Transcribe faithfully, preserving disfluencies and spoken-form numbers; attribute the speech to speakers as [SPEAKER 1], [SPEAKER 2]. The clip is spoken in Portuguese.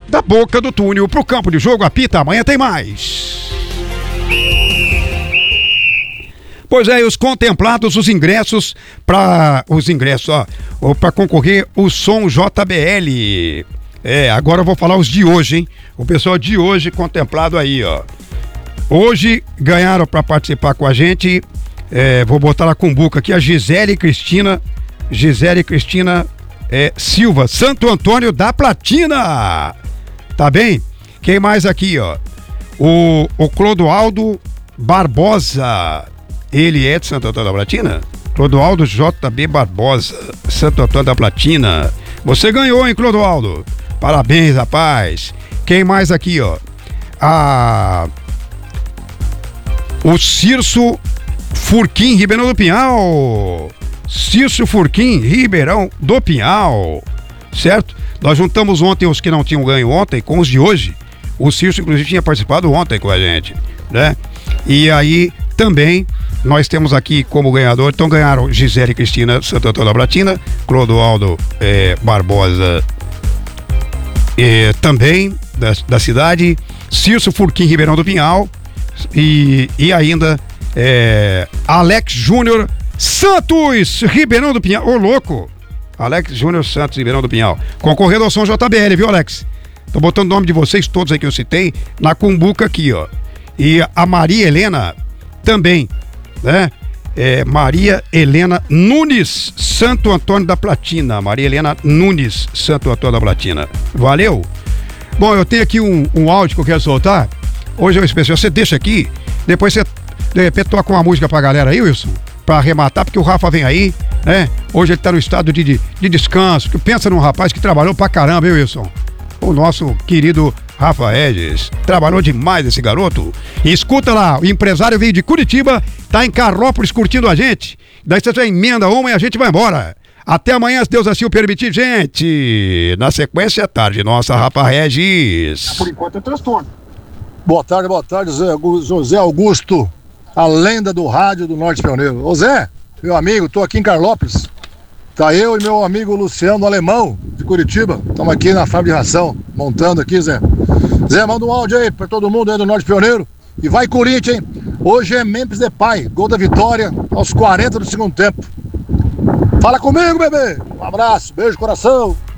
[SPEAKER 1] da boca do túnel pro campo de jogo. Apita, amanhã tem mais. Pois é, os contemplados, os ingressos para os ingressos, ó, para concorrer o Som J B L. É, agora eu vou falar os de hoje, hein? O pessoal de hoje contemplado aí, ó. Hoje ganharam para participar com a gente, é, vou botar na cumbuca aqui, a Gisele Cristina, Gisele Cristina é, Silva, Santo Antônio da Platina. Tá bem? Quem mais aqui, ó? O, o Clodoaldo Barbosa. Ele é de Santo Antônio da Platina? Clodoaldo J B Barbosa, Santo Antônio da Platina. Você ganhou, hein, Clodoaldo? Parabéns, rapaz. Quem mais aqui, ó? A... O Cirso Furquim, Ribeirão do Pinhal. Cirso Furquim, Ribeirão do Pinhal. Certo? Nós juntamos ontem os que não tinham ganho ontem com os de hoje. O Cirso, inclusive, tinha participado ontem com a gente, né? E aí, também, nós temos aqui como ganhador, então ganharam Gisele Cristina, Santo Antônio da Platina, Clodoaldo eh, Barbosa, eh, também, da, da cidade, Cirso Furquim, Ribeirão do Pinhal, e, e ainda eh, Alex Júnior Santos, Ribeirão do Pinhal. Ô, louco! Alex Júnior Santos, Ribeirão do Pinhal. Concorrendo ao Som J B L, viu, Alex? Tô botando o nome de vocês todos aí que eu citei na cumbuca aqui, ó. E a Maria Helena também, né? É, Maria Helena Nunes, Santo Antônio da Platina. Maria Helena Nunes, Santo Antônio da Platina. Valeu? Bom, eu tenho aqui um, um áudio que eu quero soltar. Hoje é um especial. Você deixa aqui, depois você, de repente, toca uma música pra galera aí, Wilson, pra arrematar, porque o Rafa vem aí, né? Hoje ele tá no estado de, de, de descanso. Pensa num rapaz que trabalhou pra caramba, hein, Wilson? O nosso querido Rafa Regis. Trabalhou demais esse garoto. E escuta lá, o empresário veio de Curitiba, tá em Carrópolis curtindo a gente. Daí você já emenda uma e a gente vai embora. Até amanhã, se Deus assim o permitir, gente. Na sequência, tarde nossa, Rafa Regis.
[SPEAKER 2] Por enquanto é transtorno. Boa tarde, boa tarde, José Augusto, a lenda do rádio do Norte Pioneiro. Ô Zé, meu amigo, tô aqui em Carlópolis. Tá eu e meu amigo Luciano Alemão, de Curitiba. Estamos aqui na fábrica de ração, montando aqui, Zé. Zé, manda um áudio aí pra todo mundo aí do Norte Pioneiro. E vai Corinthians, hein? Hoje é Memphis Depay, gol da vitória aos quarenta do segundo tempo. Fala comigo, bebê. Um abraço, beijo, coração.